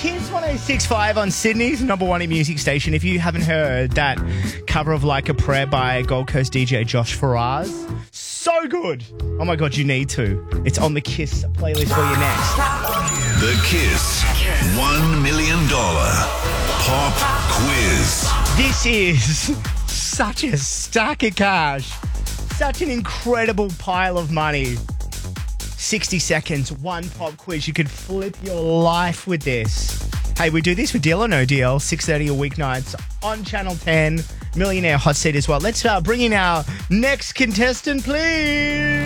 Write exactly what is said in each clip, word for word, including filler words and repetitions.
Kiss one oh six point five on Sydney's number one music station. If you haven't heard that cover of Like a Prayer by Gold Coast D J Josh Faraz, so good. Oh my God, you need to. It's on the Kiss playlist for you next. The Kiss one million dollars Pop Quiz. This is such a stack of cash. Such an incredible pile of money. sixty seconds, one pop quiz. You could flip your life with this. Hey, we do this with Deal or No Deal, six thirty a weeknights on Channel ten. Millionaire Hot Seat as well. Let's uh, bring in our next contestant, please.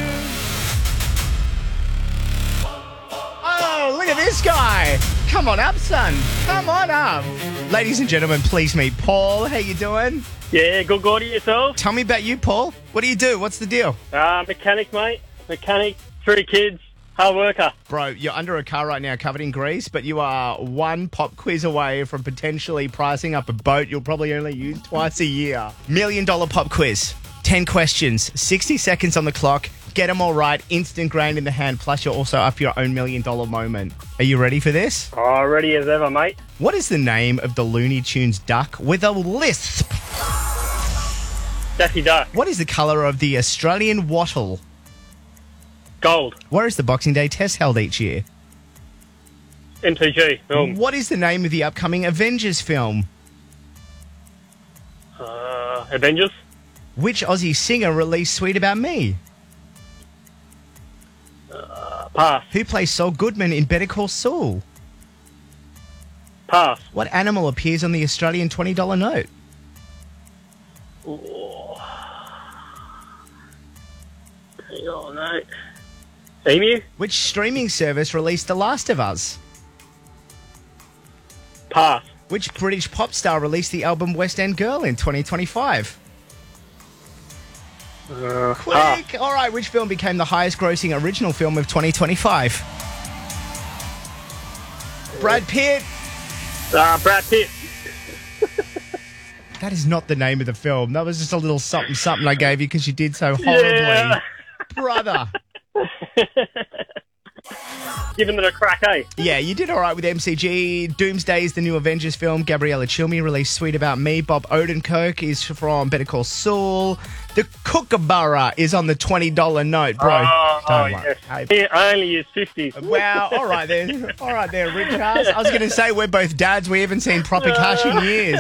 Oh, look at this guy. Come on up, son. Come on up. Ladies and gentlemen, please meet Paul. How you doing? Yeah, good, good. Yourself? Tell me about you, Paul. What do you do? What's the deal? Uh, mechanic, mate. Mechanic, three kids, hard worker. Bro, you're under a car right now covered in grease, but you are one pop quiz away from potentially pricing up a boat you'll probably only use twice a year. Million dollar pop quiz. ten questions, sixty seconds on the clock. Get them all right, instant grain in the hand, plus you're also up your own million dollar moment. Are you ready for this? Oh, ready as ever, mate. What is the name of the Looney Tunes duck with a lisp? Daffy Duck. What is the colour of the Australian wattle? Gold. Where is the Boxing Day test held each year? M T G. Film. What is the name of the upcoming Avengers film? Uh, Avengers. Which Aussie singer released Sweet About Me? Uh, pass. Who plays Saul Goodman in Better Call Saul? Pass. What animal appears on the Australian twenty dollar note? Oh, hang on, mate. Emu. Which streaming service released The Last of Us? Pass. Which British pop star released the album West End Girl in twenty twenty-five? Uh, Quick! pass. All right, which film became the highest grossing original film of twenty twenty-five? Brad Pitt. Uh, Brad Pitt. That is not the name of the film. That was just a little something something I gave you because you did so horribly. Yeah. Brother. Giving it a crack, eh? Yeah, you did all right with M C G. Doomsday is the new Avengers film. Gabriella Chilmi released Sweet About Me. Bob Odenkirk is from Better Call Saul. The Kookaburra is on the twenty dollar note, bro. Oh, Don't oh worry. yes. Hey. He only is fifty. Wow, all right then. All right there, Rich House. I was going to say we're both dads. We haven't seen proper cash in years.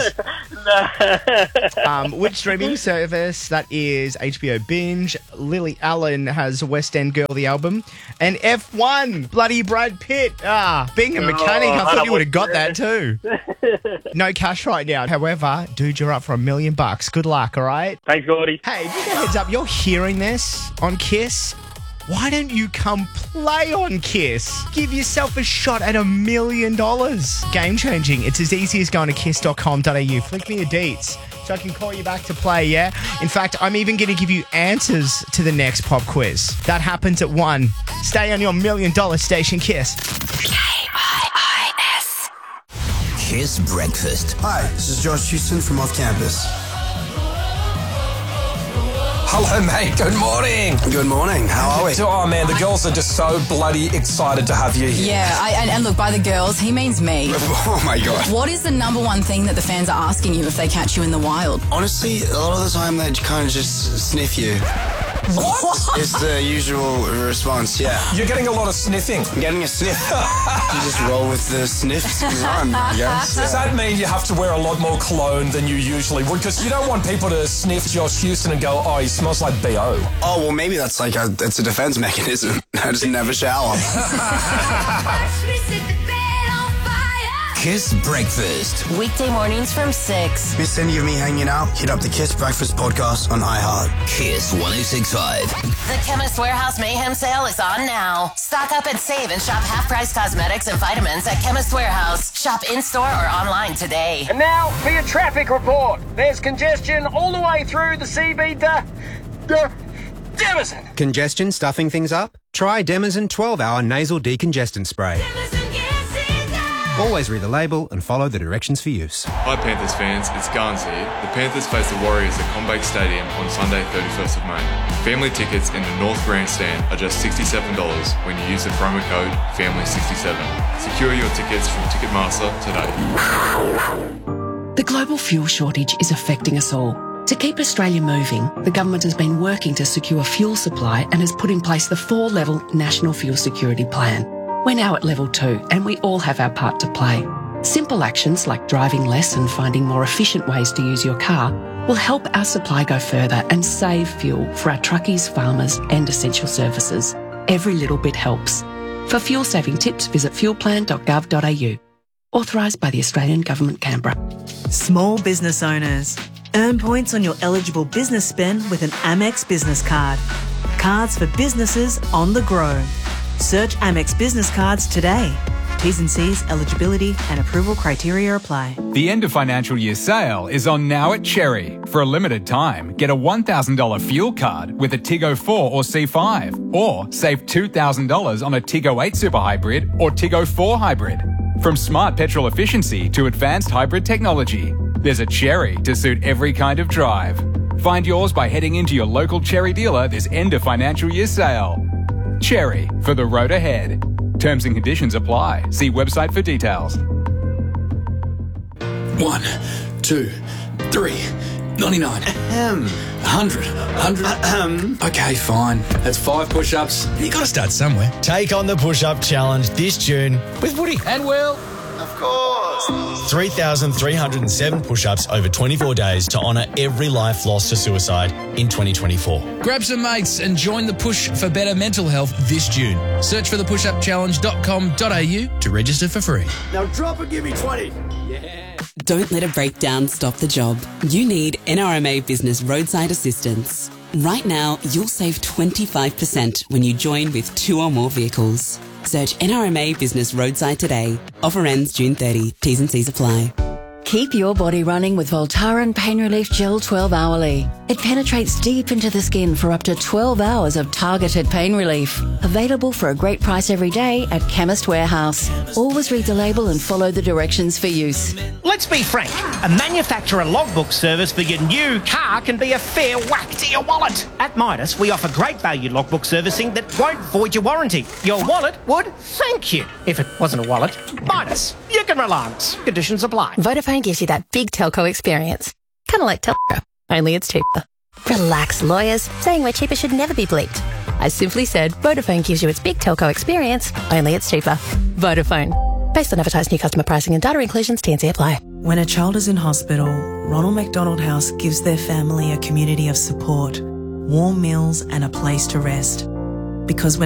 Um, which streaming service? That is H B O Binge. Lily Allen has West End Girl, the album. And F one, bloody Brad Pitt. Ah, being a mechanic, I thought you would have got that too. No cash right now. However, dude, you're up for a million bucks. Good luck, all right? Thanks, Gordy. Hey, just a heads up, you're hearing this on Kiss. Why don't you come play on Kiss? Give yourself a shot at a million dollars. Game changing. It's as easy as going to kiss dot com dot a u. Flick me your deets so I can call you back to play, yeah? In fact, I'm even going to give you answers to the next pop quiz. That happens at one. Stay on your million dollar station, Kiss. K I I S. Kiss Breakfast. Hi, this is Josh Houston from Off Campus. Hello, mate. Good morning. Good morning. How are we? Oh, man, the girls are just so bloody excited to have you here. Yeah, I, and, and look, by the girls, he means me. Oh, my God. What is the number one thing that the fans are asking you if they catch you in the wild? Honestly, a lot of the time they kind of just sniff you. What? It's the usual response, yeah. You're getting a lot of sniffing. I'm getting a sniff. You just roll with the sniffs and run, I guess. Does that mean you have to wear a lot more cologne than you usually would? Because you don't want people to sniff Josh Houston and go, oh, he smells like B O. Oh, well, maybe that's like a, it's a defense mechanism. I just never shower. Kiss Breakfast. Weekday mornings from six. Miss any of me hanging out? Hit up the Kiss Breakfast podcast on iHeart. Kiss one oh six point five. The Chemist Warehouse Mayhem Sale is on now. Stock up and save and shop half-price cosmetics and vitamins at Chemist Warehouse. Shop in-store or online today. And now for your traffic report. There's congestion all the way through the C B D. D- Demison. Congestion stuffing things up? Try Demison twelve hour nasal decongestant spray. Always read the label and follow the directions for use. Hi Panthers fans, it's Garns here. The Panthers face the Warriors at CommBank Stadium on Sunday thirty-first of May. Family tickets in the North Grandstand are just sixty-seven dollars when you use the promo code family sixty-seven. Secure your tickets from Ticketmaster today. The global fuel shortage is affecting us all. To keep Australia moving, the government has been working to secure fuel supply and has put in place the four-level National Fuel Security Plan. We're now at level two and we all have our part to play. Simple actions like driving less and finding more efficient ways to use your car will help our supply go further and save fuel for our truckies, farmers and essential services. Every little bit helps. For fuel saving tips, visit fuel plan dot gov dot a u. Authorised by the Australian Government, Canberra. Small business owners. Earn points on your eligible business spend with an Amex business card. Cards for businesses on the grow. Search Amex Business Cards today. T's and C's, eligibility and approval criteria apply. The end of financial year sale is on now at Cherry. For a limited time, get a one thousand dollars fuel card with a Tiggo four or C five, or save two thousand dollars on a Tiggo eight Super Hybrid or Tiggo four Hybrid. From smart petrol efficiency to advanced hybrid technology, there's a Cherry to suit every kind of drive. Find yours by heading into your local Cherry dealer this end of financial year sale. Cherry, for the road ahead. Terms and conditions apply. See website for details. One, two, three, ninety-nine. Ahem. A hundred. Hundred. Ahem. Okay, fine. That's five push-ups. You got to start somewhere. Take on the push-up challenge this June with Woody and Will. Of course. three thousand three hundred seven push-ups over twenty-four days to honour every life lost to suicide in twenty twenty-four. Grab some mates and join the push for better mental health this June. Search for the push up challenge dot com dot a u to register for free. Now drop and give me twenty. Yeah. Don't let a breakdown stop the job. You need N R M A Business Roadside Assistance. Right now, you'll save twenty-five percent when you join with two or more vehicles. Search N R M A Business Roadside today. Offer ends June thirtieth. T's and C's apply. Keep your body running with Voltaren Pain Relief Gel twelve hourly. It penetrates deep into the skin for up to twelve hours of targeted pain relief. Available for a great price every day at Chemist Warehouse. Always read the label and follow the directions for use. Let's be frank. A manufacturer logbook service for your new car can be a fair whack to your wallet. At Midas, we offer great value logbook servicing that won't void your warranty. Your wallet would thank you. If it wasn't a wallet, Midas. You can relax. Conditions apply. Vodafone gives you that big telco experience. Kind of like Telco, only it's cheaper. Relax, lawyers. Saying we're cheaper should never be bleeped. I simply said Vodafone gives you its big telco experience, only it's cheaper. Vodafone. Based on advertised new customer pricing and data inclusions, T and C apply. When a child is in hospital, Ronald McDonald House gives their family a community of support, warm meals and a place to rest. Because when